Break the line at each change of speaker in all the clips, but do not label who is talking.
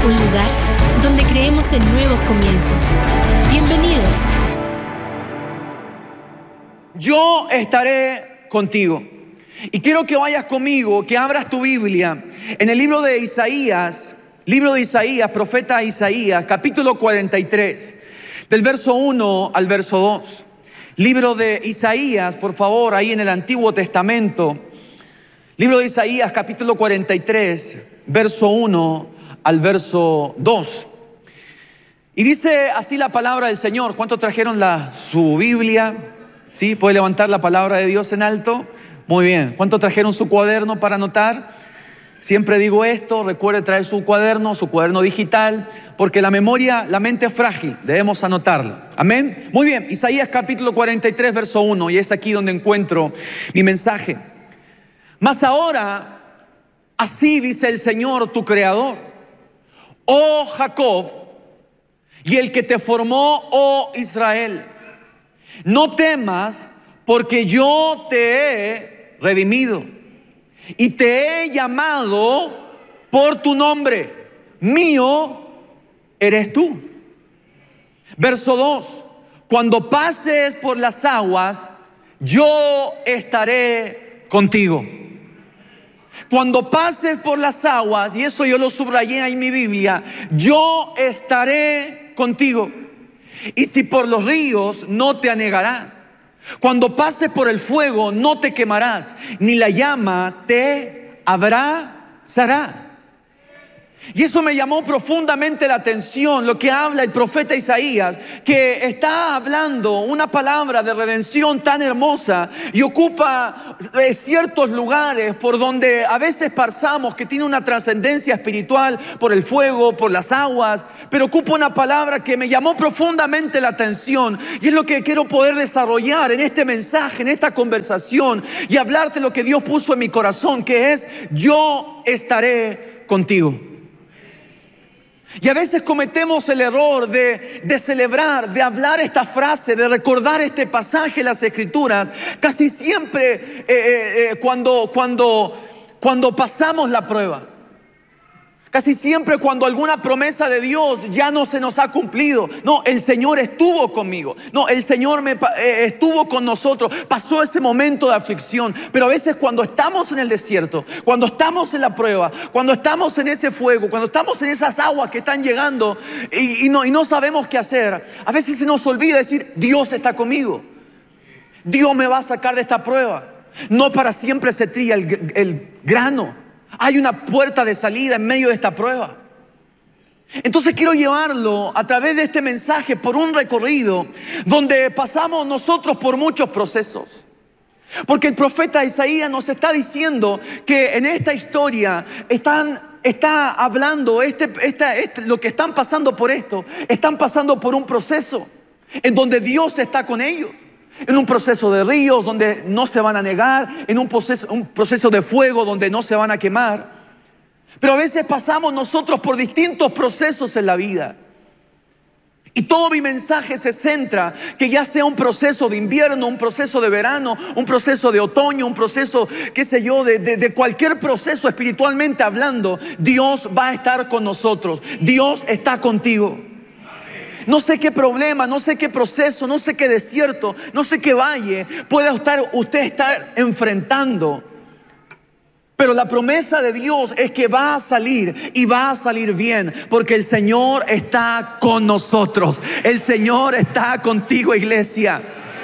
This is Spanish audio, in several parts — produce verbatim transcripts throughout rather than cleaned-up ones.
un lugar donde creemos en nuevos comienzos. Bienvenidos.
Yo estaré contigo. Y quiero que vayas conmigo, que abras tu Biblia en el libro de Isaías, libro de Isaías, profeta Isaías, capítulo cuarenta y tres, del verso uno al verso dos. Libro de Isaías, por favor, ahí en el Antiguo Testamento. Libro de Isaías, capítulo cuarenta y tres, verso uno al verso dos. Y dice así la palabra del Señor. ¿Cuántos trajeron la, su Biblia? ¿Sí? ¿Puede levantar la palabra de Dios en alto? Muy bien. ¿Cuántos trajeron su cuaderno para anotar? Siempre digo esto, recuerde traer su cuaderno, su cuaderno digital, porque la memoria, la mente es frágil, debemos anotarla. Amén. Muy bien, Isaías capítulo cuarenta y tres, verso uno, y es aquí donde encuentro mi mensaje. Mas ahora, así dice el Señor tu creador, oh Jacob, y el que te formó, oh Israel, no temas, porque yo te he redimido y te he llamado por tu nombre, mío eres tú. Verso dos, cuando pases por las aguas, yo estaré contigo. Cuando pases por las aguas, y eso yo lo subrayé ahí en mi Biblia, yo estaré contigo. Y si por los ríos, no te anegará. Cuando pases por el fuego, no te quemarás, ni la llama te abrazará. Y eso me llamó profundamente la atención, lo que habla el profeta Isaías, que está hablando una palabra de redención tan hermosa y ocupa ciertos lugares por donde a veces pensamos que tiene una trascendencia espiritual por el fuego, por las aguas, pero ocupa una palabra que me llamó profundamente la atención, y es lo que quiero poder desarrollar en este mensaje, en esta conversación, y hablarte lo que Dios puso en mi corazón, que es: yo estaré contigo. Y a veces cometemos el error de, de celebrar, de hablar esta frase, de recordar este pasaje en las Escrituras, casi siempre eh, eh, eh, cuando, cuando, cuando pasamos la prueba. Casi siempre cuando alguna promesa de Dios ya no se nos ha cumplido. No, el Señor estuvo conmigo. No, el Señor me, eh, estuvo con nosotros. Pasó ese momento de aflicción. Pero a veces cuando estamos en el desierto, cuando estamos en la prueba, cuando estamos en ese fuego, cuando estamos en esas aguas que están llegando y, y, no, y no sabemos qué hacer, a veces se nos olvida decir: Dios está conmigo. Dios me va a sacar de esta prueba. No para siempre se trilla el, el grano. Hay una puerta de salida en medio de esta prueba. Entonces quiero llevarlo a través de este mensaje por un recorrido donde pasamos nosotros por muchos procesos. Porque el profeta Isaías nos está diciendo que en esta historia están, está hablando, este, esta, este, lo que están pasando por esto, están pasando por un proceso en donde Dios está con ellos. En un proceso de ríos donde no se van a negar, en un proceso, un proceso de fuego donde no se van a quemar. Pero a veces pasamos nosotros por distintos procesos en la vida. Y todo mi mensaje se centra, que ya sea un proceso de invierno, un proceso de verano, un proceso de otoño, un proceso, qué sé yo, de, de, de cualquier proceso espiritualmente hablando, Dios va a estar con nosotros. Dios está contigo. No sé qué problema, no sé qué proceso, no sé qué desierto, no sé qué valle pueda estar, usted estar enfrentando. Pero la promesa de Dios es que va a salir y va a salir bien, porque el Señor está con nosotros. El Señor está contigo, iglesia.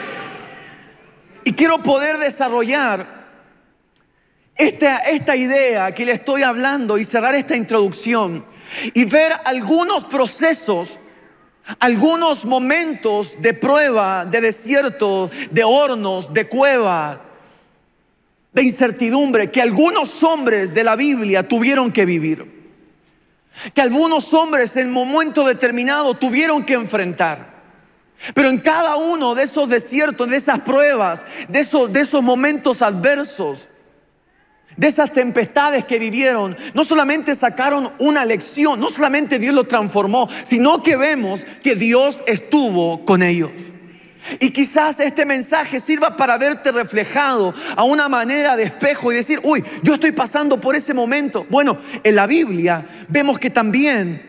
Y quiero poder desarrollar esta, esta idea que le estoy hablando y cerrar esta introducción y ver algunos procesos, algunos momentos de prueba, de desierto, de hornos, de cueva, de incertidumbre que algunos hombres de la Biblia tuvieron que vivir, que algunos hombres en un momento determinado tuvieron que enfrentar. Pero en cada uno de esos desiertos, de esas pruebas, de esos, de esos momentos adversos, de esas tempestades que vivieron, no solamente sacaron una lección, no solamente Dios lo transformó, sino que vemos que Dios estuvo con ellos. Y quizás este mensaje sirva para verte reflejado a una manera de espejo y decir: uy, yo estoy pasando por ese momento. Bueno, en la Biblia vemos que también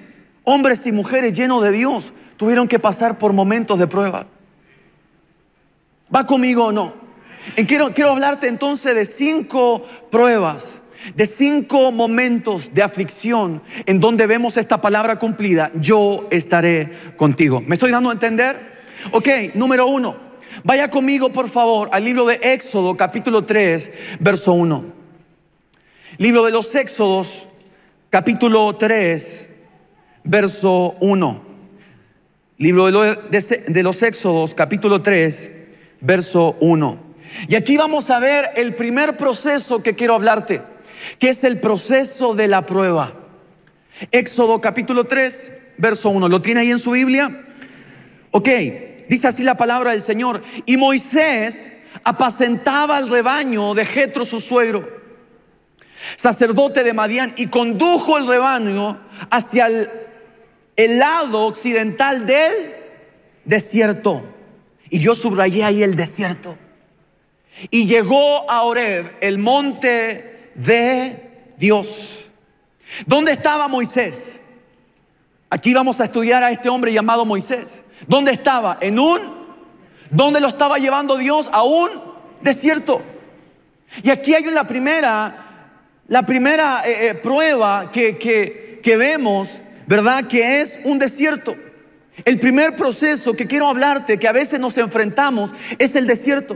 hombres y mujeres llenos de Dios, tuvieron que pasar por momentos de prueba. ¿Va conmigo o no? Y quiero, quiero hablarte entonces de cinco pruebas, de cinco momentos de aflicción en donde vemos esta palabra cumplida: yo estaré contigo. ¿Me estoy dando a entender? Ok, número uno. Vaya conmigo por favor al libro de Éxodo capítulo tres, verso uno. Libro de los Éxodos capítulo tres, verso uno. Libro de los, de, de los Éxodos capítulo tres, verso uno. Y aquí vamos a ver el primer proceso que quiero hablarte, que es el proceso de la prueba. Éxodo capítulo tres, verso uno. ¿Lo tiene ahí en su Biblia? Ok, dice así la palabra del Señor: y Moisés apacentaba el rebaño de Jetro su suegro, sacerdote de Madián, y condujo el rebaño hacia el, el lado occidental del desierto. Y yo subrayé ahí el desierto. Y llegó a Horeb, el monte de Dios. ¿Dónde estaba Moisés? Aquí vamos a estudiar a este hombre llamado Moisés. ¿Dónde estaba? En un, ¿dónde lo estaba llevando Dios? A un desierto. Y aquí hay la primera, la primera eh, eh, prueba que, que, que vemos, ¿verdad? Que es un desierto. El primer proceso que quiero hablarte, que a veces nos enfrentamos, es el desierto.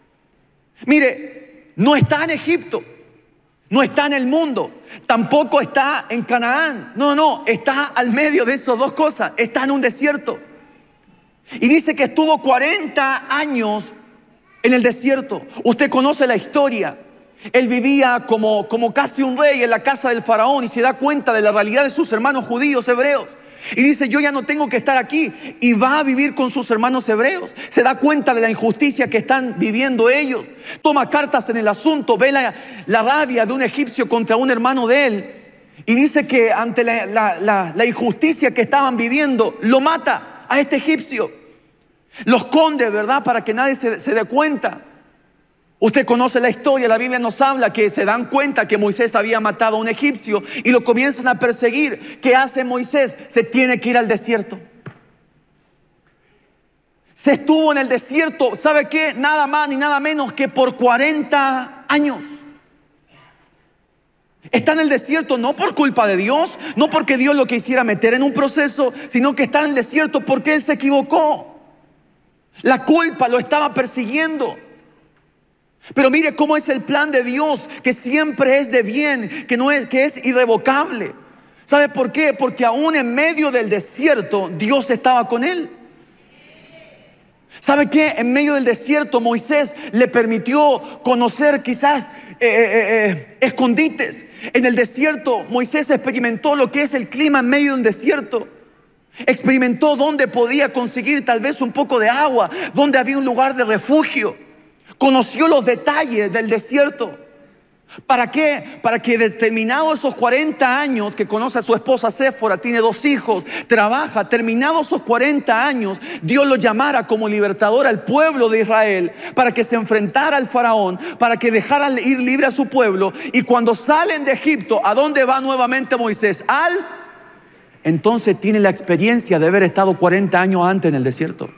Mire, no está en Egipto, no está en el mundo, tampoco está en Canaán. No, no, está al medio de esas dos cosas. Está en un desierto. Y dice que estuvo cuarenta años en el desierto. Usted conoce la historia. Él vivía como, como casi un rey en la casa del faraón, y se da cuenta de la realidad de sus hermanos judíos, hebreos. Y dice: yo ya no tengo que estar aquí. Y va a vivir con sus hermanos hebreos. Se da cuenta de la injusticia que están viviendo ellos. Toma cartas en el asunto. Ve la, la rabia de un egipcio contra un hermano de él. Y dice que ante la, la, la, la injusticia que estaban viviendo, lo mata a este egipcio. Lo esconde, ¿verdad? Para que nadie se, se dé cuenta. Usted conoce la historia, la Biblia nos habla que se dan cuenta que Moisés había matado a un egipcio y lo comienzan a perseguir. ¿Qué hace Moisés? Se tiene que ir al desierto. Se estuvo en el desierto, ¿sabe qué? Nada más ni nada menos que por cuarenta años. Está en el desierto no por culpa de Dios, no porque Dios lo quisiera meter en un proceso, sino que está en el desierto porque él se equivocó. La culpa lo estaba persiguiendo. Pero mire cómo es el plan de Dios, que siempre es de bien, que no es, que es irrevocable. ¿Sabe por qué? Porque aún en medio del desierto Dios estaba con él. ¿Sabe qué? En medio del desierto Moisés le permitió conocer quizás eh, eh, eh, escondites. En el desierto Moisés experimentó lo que es el clima en medio de un desierto. Experimentó dónde podía conseguir tal vez un poco de agua, dónde había un lugar de refugio. Conoció los detalles del desierto. ¿Para qué? Para que determinados esos cuarenta años que conoce a su esposa Séfora, tiene dos hijos, trabaja, terminados esos cuarenta años, Dios lo llamara como libertador al pueblo de Israel, para que se enfrentara al faraón, para que dejara ir libre a su pueblo. Y cuando salen de Egipto, ¿a dónde va nuevamente Moisés? Al... Entonces tiene la experiencia de haber estado cuarenta años antes en el desierto.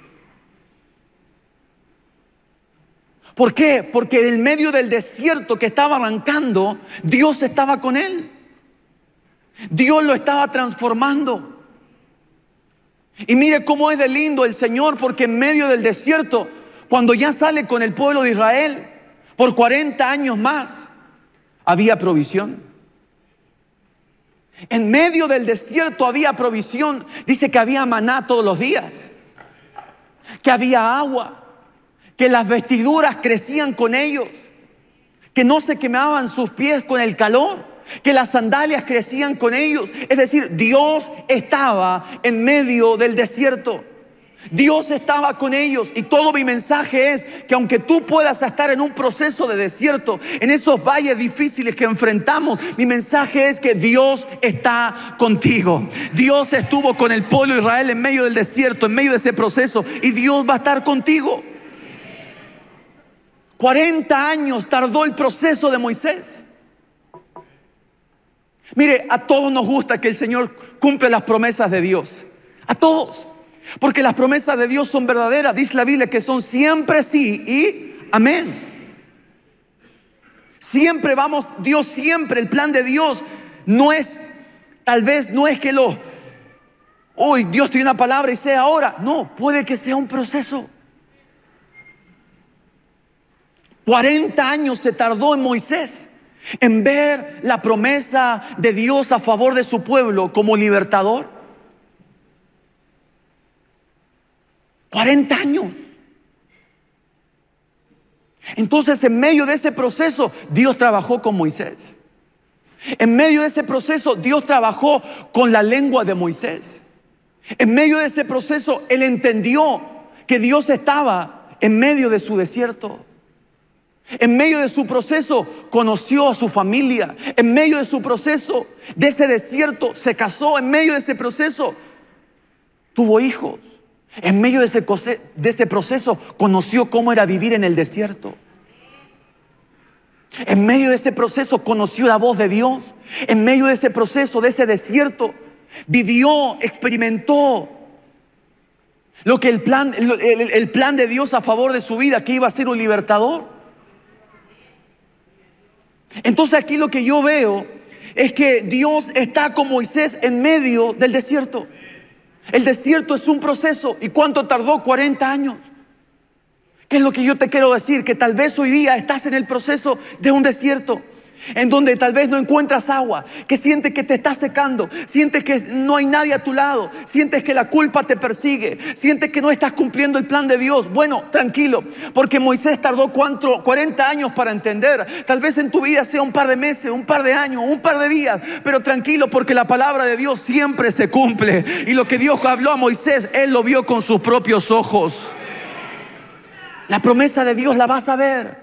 ¿Por qué? Porque en medio del desierto que estaba arrancando, Dios estaba con él. Dios lo estaba transformando. Y mire cómo es de lindo el Señor, porque en medio del desierto, cuando ya sale con el pueblo de Israel, por cuarenta años más, había provisión. En medio del desierto había provisión. Dice que había maná todos los días, que había agua, que las vestiduras crecían con ellos, que no se quemaban sus pies con el calor, que las sandalias crecían con ellos. Es decir, Dios estaba en medio del desierto. Dios estaba con ellos. Y todo mi mensaje es que aunque tú puedas estar en un proceso de desierto, en esos valles difíciles que enfrentamos, mi mensaje es que Dios está contigo. Dios estuvo con el pueblo de Israel en medio del desierto, en medio de ese proceso, y Dios va a estar contigo. cuarenta años tardó el proceso de Moisés. Mire, a todos nos gusta que el Señor cumple las promesas de Dios. A todos. Porque las promesas de Dios son verdaderas. Dice la Biblia que son siempre sí y amén. Siempre vamos, Dios siempre, el plan de Dios no es, tal vez no es que lo, uy, Dios tiene una palabra y sea ahora. No, puede que sea un proceso. cuarenta años se tardó en Moisés en ver la promesa de Dios a favor de su pueblo como libertador. cuarenta años. Entonces, en medio de ese proceso, Dios trabajó con Moisés. En medio de ese proceso, Dios trabajó con la lengua de Moisés. En medio de ese proceso, él entendió que Dios estaba en medio de su desierto. En medio de su proceso, conoció a su familia. En medio de su proceso, de ese desierto, se casó. En medio de ese proceso, tuvo hijos. En medio de ese, de ese proceso, conoció cómo era vivir en el desierto. En medio de ese proceso, conoció la voz de Dios. En medio de ese proceso, de ese desierto, vivió, experimentó lo que el plan, el, el, el plan de Dios a favor de su vida, que iba a ser un libertador. Entonces aquí lo que yo veo es que Dios está con Moisés en medio del desierto. El desierto es un proceso. ¿Y cuánto tardó? cuarenta años. ¿Qué es lo que yo te quiero decir? Que tal vez hoy día estás en el proceso de un desierto, en donde tal vez no encuentras agua, que sientes que te estás secando, sientes que no hay nadie a tu lado, sientes que la culpa te persigue, sientes que no estás cumpliendo el plan de Dios. Bueno, tranquilo, porque Moisés tardó cuarenta años para entender. Tal vez en tu vida sea un par de meses, un par de años, un par de días, pero tranquilo, porque la palabra de Dios siempre se cumple. Y lo que Dios habló a Moisés, él lo vio con sus propios ojos. La promesa de Dios la vas a ver.